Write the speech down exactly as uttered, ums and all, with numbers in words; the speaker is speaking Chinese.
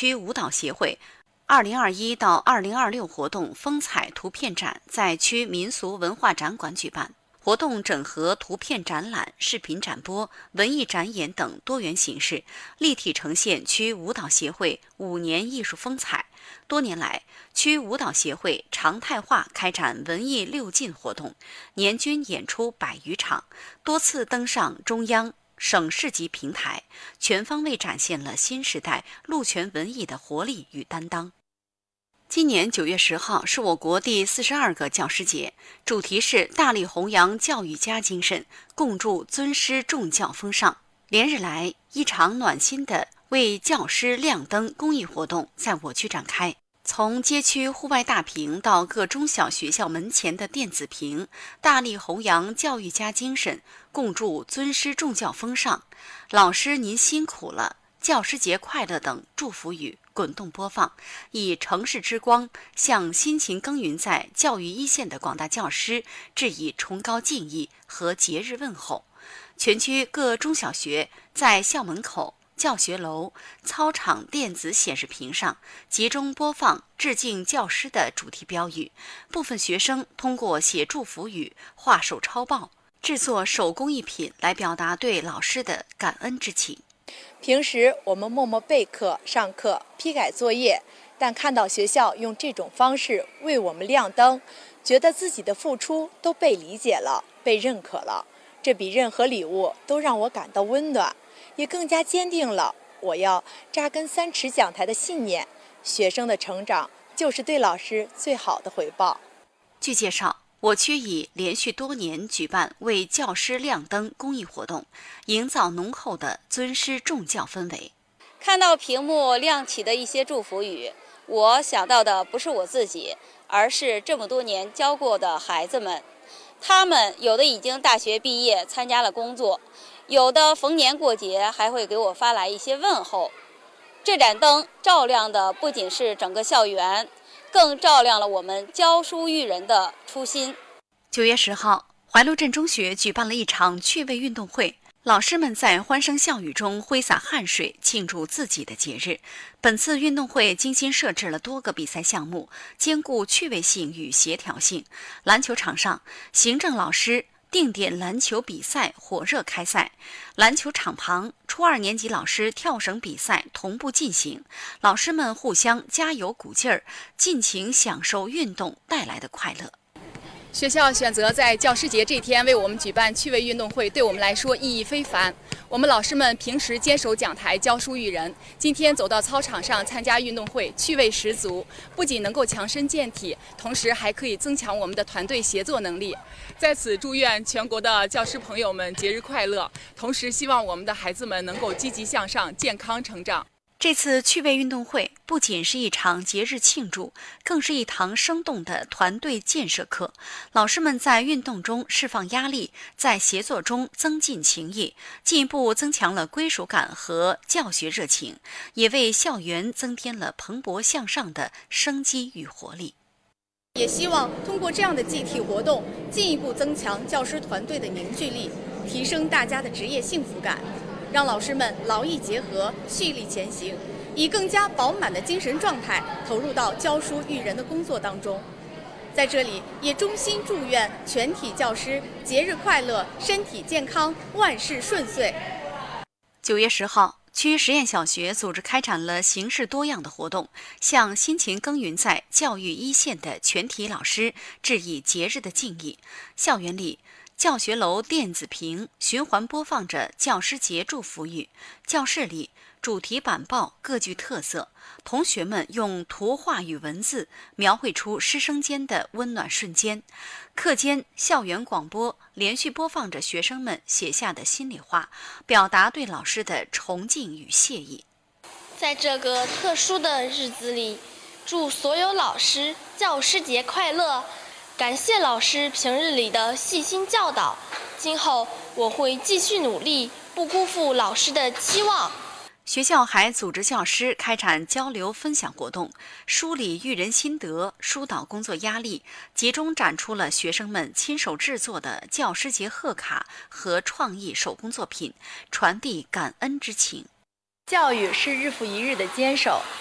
区舞蹈协会二零二一到二零二六活动风采图片展在区民俗文化展馆举办。活动整合图片展览、视频展播、文艺展演等多元形式，立体呈现区舞蹈协会五年艺术风采。多年来，区舞蹈协会常态化开展文艺六进活动，年均演出百余场，多次登上中央、省市级平台，全方位展现了新时代陆权文艺的活力与担当。今年九月十号是我国第四十二个教师节，主题是大力弘扬教育家精神，共筑尊师重教风尚。连日来，一场暖心的为教师亮灯公益活动在我区展开。从街区户外大屏到各中小学校门前的电子屏，大力弘扬教育家精神，共筑尊师重教风尚。老师您辛苦了，教师节快乐等祝福语滚动播放，以城市之光向辛勤耕耘在教育一线的广大教师致以崇高敬意和节日问候。全区各中小学在校门口、教学楼、操场电子显示屏上集中播放致敬教师的主题标语，部分学生通过写祝福语、画手抄报、制作手工艺品来表达对老师的感恩之情。 平时我们默默备课、上课、批改作业，但看到学校用这种方式为我们亮灯，觉得自己的付出都被理解了、被认可了，这比任何礼物都让我感到温暖，也更加坚定了我要扎根三尺讲台的信念。学生的成长就是对老师最好的回报。 据介绍，我区已连续多年举办为教师亮灯公益活动，营造浓厚的尊师重教氛围。 看到屏幕亮起的一些祝福语，我想到的不是我自己，而是这么多年教过的孩子们。他们有的已经大学毕业参加了工作，有的逢年过节还会给我发来一些问候。这盏灯照亮的不仅是整个校园，更照亮了我们教书育人的初心。 九月十号，怀路镇中学举办了一场趣味运动会，老师们在欢声笑语中挥洒汗水，庆祝自己的节日。本次运动会精心设置了多个比赛项目，兼顾趣味性与协调性。篮球场上，行政老师定点篮球比赛火热开赛，篮球场旁，初二年级老师跳绳比赛同步进行，老师们互相加油鼓劲儿，尽情享受运动带来的快乐。 学校选择在教师节这天为我们举办趣味运动会，对我们来说意义非凡。我们老师们平时坚守讲台教书育人，今天走到操场上参加运动会，趣味十足，不仅能够强身健体，同时还可以增强我们的团队协作能力。在此祝愿全国的教师朋友们节日快乐，同时希望我们的孩子们能够积极向上，健康成长。 这次趣味运动会不仅是一场节日庆祝，更是一堂生动的团队建设课。老师们在运动中释放压力，在协作中增进情谊，进一步增强了归属感和教学热情，也为校园增添了蓬勃向上的生机与活力。 也希望通过这样的集体活动，进一步增强教师团队的凝聚力，提升大家的职业幸福感，让老师们劳逸结合，蓄力前行，以更加饱满的精神状态投入到教书育人的工作当中。在这里，也衷心祝愿全体教师节日快乐，身体健康，万事顺遂。 九月十号，区实验小学组织开展了形式多样的活动，向辛勤耕耘在教育一线的全体老师致以节日的敬意。校园里，教学楼电子屏循环播放着教师节祝福语，教室里主题板报各具特色，同学们用图画与文字描绘出师生间的温暖瞬间。课间，校园广播连续播放着学生们写下的心里话，表达对老师的崇敬与谢意。 在这个特殊的日子里，祝所有老师教师节快乐！感谢老师平日里的细心教导，今后我会继续努力，不辜负老师的期望。 学校还组织教师开展交流分享活动，梳理育人心得，疏导工作压力，集中展出了学生们亲手制作的教师节贺卡和创意手工作品，传递感恩之情。 教育是日复一日的坚守，